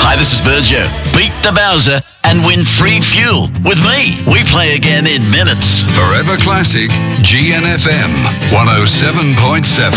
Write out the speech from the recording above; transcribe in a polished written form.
Hi, this is Virgil. Beat the Bowser and win free fuel with me. We play again in minutes. Forever Classic, GNFM 107.7.